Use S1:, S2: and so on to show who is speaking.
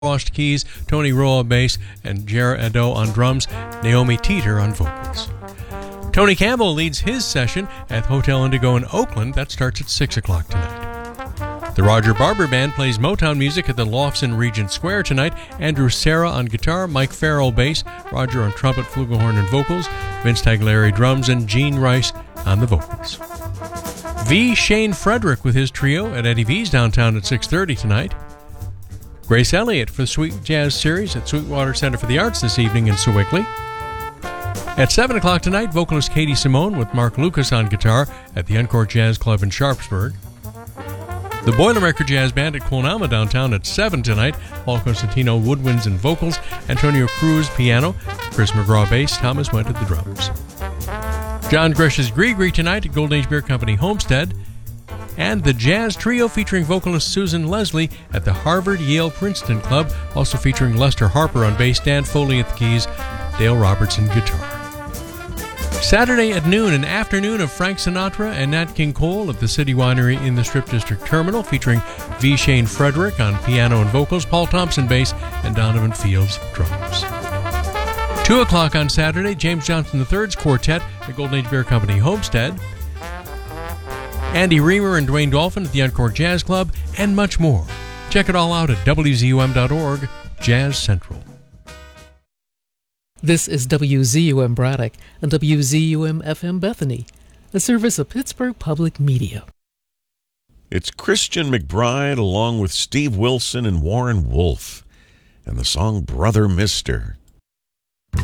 S1: Washed keys, Tony Roa bass, and Jared Ado on drums, Naomi Teeter on vocals. Tony Campbell leads his session at Hotel Indigo in Oakland. That starts at 6 o'clock tonight. The Roger Barber Band plays Motown music at the Lofts in Regent Square tonight. Andrew Serra on guitar, Mike Farrell bass, Roger on trumpet, flugelhorn, and vocals, Vince Tagliari drums, and Gene Rice on the vocals. V. Shane Frederick with his trio at Eddie V's downtown at 6:30 tonight. Grace Elliott for the Sweet Jazz Series at Sweetwater Center for the Arts this evening in Sewickley. At 7 o'clock tonight, vocalist Katie Simone with Mark Lucas on guitar at the Encore Jazz Club in Sharpsburg. The Boilermaker Jazz Band at Quonama downtown at 7 tonight. Paul Costantino woodwinds and vocals, Antonio Cruz piano, Chris McGraw bass, Thomas Went at the drums. John Gresh's Gree tonight at Golden Age Beer Company Homestead. And the Jazz Trio featuring vocalist Susan Leslie at the Harvard-Yale-Princeton Club, also featuring Lester Harper on bass, Dan Foley at the keys, Dale Robertson guitar. Saturday at noon, an afternoon of Frank Sinatra and Nat King Cole at the City Winery in the Strip District Terminal, featuring V. Shane Frederick on piano and vocals, Paul Thompson bass, and Donovan Fields drums. 2 o'clock on Saturday, James Johnson III's Quartet at Golden Age Beer Company Homestead. Andy Reamer and Dwayne Dolphin at the Encore Jazz Club, and much more. Check it all out at WZUM.org, Jazz Central.
S2: This is WZUM Braddock and WZUM FM Bethany, a service of Pittsburgh Public Media.
S3: It's Christian McBride along with Steve Wilson and Warren Wolf, and the song Brother Mister.